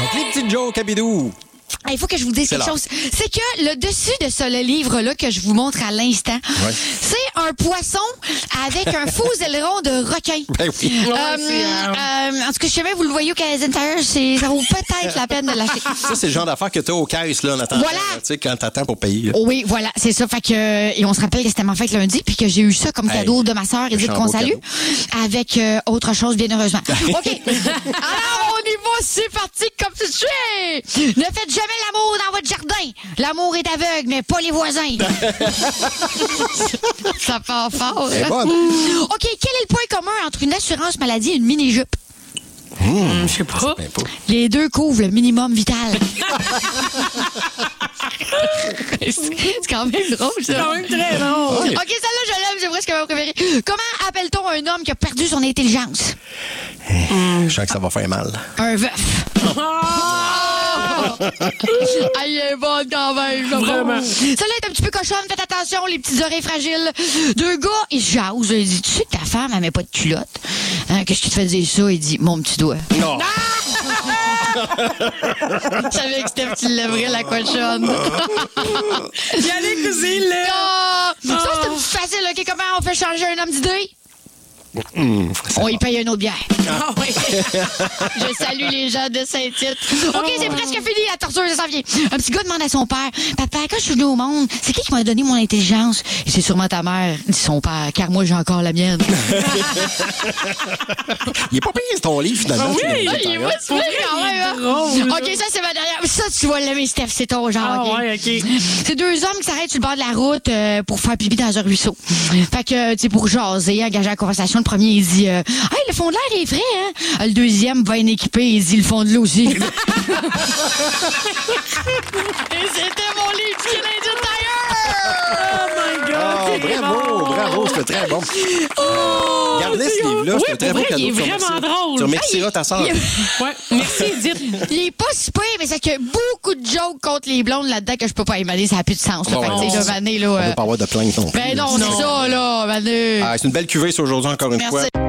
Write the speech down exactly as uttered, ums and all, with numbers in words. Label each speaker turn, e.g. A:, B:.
A: Donc, les petites jokes à bidou.
B: Il faut que je vous dise
A: C'est
B: quelque
A: là.
B: chose. C'est que le dessus de ce le livre-là que je vous montre à l'instant,
A: Ouais.
B: c'est un poisson avec un faux aileron de requin.
A: Ben oui.
B: Euh, euh, en tout cas, je sais même, vous le voyez au Canadian Tire, c'est, ça vaut peut-être la peine de l'acheter.
A: Ça, c'est le genre d'affaire que t'as aux caisses, là, en attendant.
B: Voilà.
A: Tu sais, quand t'attends pour payer. là.
B: Oui, voilà, c'est ça. Fait que, et on se rappelle que c'était ma fête lundi, puis que j'ai eu ça comme
A: Hey,
B: cadeau de ma sœur, Edith,
A: un
B: qu'on
A: beau
B: salue,
A: cadeau.
B: avec euh, autre chose, bien heureusement. OK. Alors, on y va, c'est parti comme tu sais. Ne faites jamais l'amour dans votre jardin. L'amour est aveugle, mais pas les voisins. Ça part fort.
A: C'est
B: hein?
A: bonne.
B: OK, quel est le point commun entre une assurance maladie et une mini-jupe?
C: Hum, Je sais pas.
A: Ben, pas.
B: Les deux couvrent le minimum vital. C'est quand même drôle, ça.
C: C'est quand même très long.
A: Ouais.
B: OK, celle-là, je l'aime, c'est presque ma préférée. Comment appelle-t-on un homme qui a perdu son intelligence?
A: Je sens que ça va faire mal.
B: Un veuf. Ah, il est bonne quand même. là.
C: Vraiment.
B: Celle-là est un petit peu cochonne. Faites attention, les petites oreilles fragiles. Deux gars, ils se jasent. Ils disent, tu sais que ta femme, elle met pas de culotte. Hein, qu'est-ce qui te fait dire ça? Il dit, mon petit doigt.
A: Non.
B: Je savais que Steph, tu lèverais la cochonne.
C: Yannick aussi, là.
B: Ah! Ça, c'est un petit facile. OK, comment on fait changer un homme d'idée? On y paye une autre bière.
C: Ah oui.
B: Je salue les gens de Saint-Tite. OK, c'est presque fini, la torture, ça s'en vient. Un petit gars demande à son père, « Papa, quand je suis venu au monde, c'est qui qui m'a donné mon intelligence? » Et c'est sûrement ta mère, dit son père, car moi, j'ai encore la mienne.
A: Il est pas payé ton livre, finalement.
C: Ah oui,
A: tu viens de
B: Il
A: dire,
B: est
A: hein?
B: pas super quand même, hein?
C: drôle, là.
B: OK, ça, c'est ma dernière. Ça, tu vas l'aimer, Steph, c'est ton genre,
C: Ah
B: OK?
C: ouais, OK.
B: C'est deux hommes qui s'arrêtent sur le bord de la route euh, pour faire pipi dans un ruisseau. Fait que, tu sais, pour jaser, engager la conversation, le premier, il dit euh, Hey, le fond de l'air est frais, hein? Le deuxième, bien équipé, il dit le fond de l'eau aussi. Et c'était mon livre du Canadian Tire!
C: Oh my God.
A: Ah,
C: c'est
A: bravo,
C: bon.
A: bravo, c'était très bon.
B: Oh!
A: Garde-le, ce livre-là,
C: Oui,
A: c'est un très
C: pour
A: beau
C: vrai,
A: cadeau.
C: il est
A: Tu
C: vraiment
A: remercieras-
C: drôle.
A: Tu remercieras ta soeur.
C: Ouais. Merci, Edith.
B: Il est pas si pire, mais c'est qu'il y a beaucoup de jokes contre les blondes là-dedans que je peux pas émaner. Ça n'a plus de sens. Là.
A: Ouais,
B: Fait que, tu sais,
A: non.
B: là, Mané, là,
A: On
B: euh,
A: veut pas avoir de plainte non plus.
B: ben non,
C: Non.
B: c'est ça, là, Mané.
A: Ah, c'est une belle cuvée, ça, aujourd'hui, encore une
B: Merci.
A: fois.